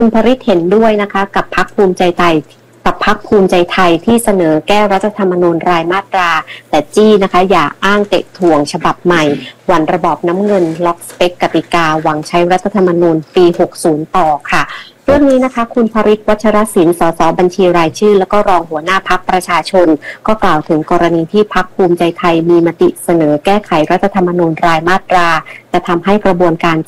คุณภริษฐ์เห็นด้วยนะคะกับพรรคภูมิใจไทยที่เสนอแก้รัฐธรรมนูญรายมาตราแต่จี้นะคะอย่าอ้างเตะถ่วงฉบับใหม่วันระบอบน้ำเงินล็อกสเปคกติกาหวังใช้รัฐธรรมนูญปี60ต่อค่ะเรื่องนี้นะคะคุณภริษฐ์วัชรศิลป์สสบัญชีรายชื่อแล้วก็รองหัวหน้าพรรคประชาชนก็กล่าวถึงกรณีที่พรรคภูมิใจไทยมีมติเสนอแก้ไขรัฐธรรมนูญรายมาตราจะทำให้กระบวนการ